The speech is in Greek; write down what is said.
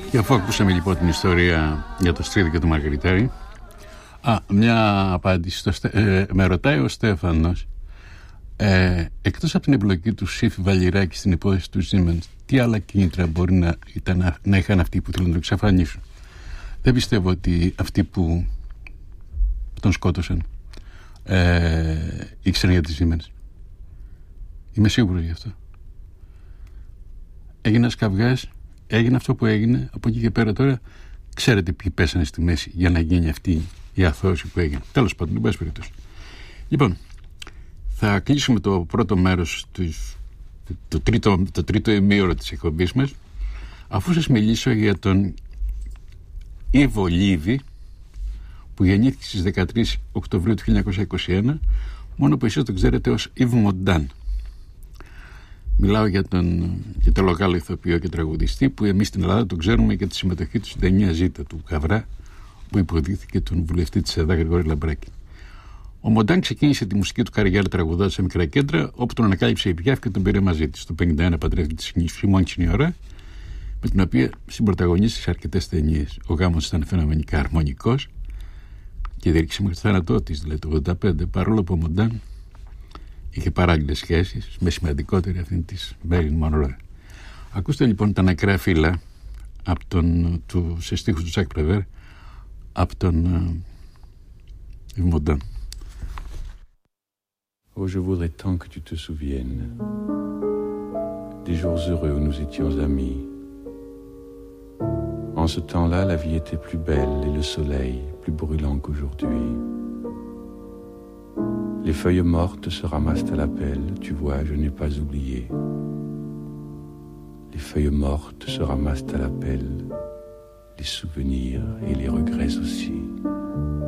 Και αφού ακούσαμε λοιπόν την ιστορία για το Στρίδι και το Μαργαριτάρι, μια απάντηση με ρωτάει ο Στέφανος, εκτός από την εμπλοκή του Σύφη Βαλιράκη στην υπόθεση του Siemens, τι άλλα κίνητρα μπορεί να είχαν αυτοί που θέλουν να το εξαφανίσουν? Δεν πιστεύω ότι αυτοί που τον σκότωσαν ήξεραν για τη Siemens. Είμαι σίγουρος γι' αυτό. Έγινε ένας καυγάς, έγινε αυτό που έγινε. Από εκεί και πέρα τώρα ξέρετε ποιοι πέσανε στη μέση για να γίνει αυτή η αθώωση που έγινε. Τέλος πάντων, εν πάση περιπτώσει. Λοιπόν, θα κλείσουμε το πρώτο μέρος, το τρίτο ημίωρο της εκπομπής μας, αφού σας μιλήσω για τον Ιβο Λίβη, που γεννήθηκε στις 13 Οκτωβρίου του 1921, μόνο που εσείς τον ξέρετε ως Ιβ Μοντάν. Μιλάω για τον λογάλο ηθοποιό και τραγουδιστή, που εμείς στην Ελλάδα τον ξέρουμε για τη συμμετοχή του στην ταινία Ζήτα του Καβρά, που υποδίθηκε τον βουλευτή της ΕΔΑ Γρηγόρη Λαμπράκη. Ο Μοντάν ξεκίνησε τη μουσική του καριέρα τραγουδώντας σε μικρά κέντρα, όπου τον ανακάλυψε η Πιάφ και τον πήρε μαζί της. Το 1951 παντρεύτηκε τη Σιμών Τσινιορά, με την οποία συμπροταγωνίστησε σε αρκετές ταινίες. Ο γάμος ήταν φαινομενικά αρμονικός και διήρκησε μέχρι το θάνατό της, δηλαδή το 1985, παρόλο που ο Μοντάν είχε παράλληλες σχέσεις, με σημαντικότερη αυτήν της Μέριλιν Μονρό. Ακούστε λοιπόν τα νεκρά φύλλα σε στίχους του Ζακ Πρεβέρ από τον Ιβ Μοντάν. Oh, je voudrais tant que tu te souviennes des jours heureux où nous étions amis. En ce temps-là, la vie était plus belle et le soleil plus brûlant qu'aujourd'hui. Les feuilles mortes se ramassent à la pelle, tu vois, je n'ai pas oublié. Les feuilles mortes se ramassent à la pelle, les souvenirs et les regrets aussi.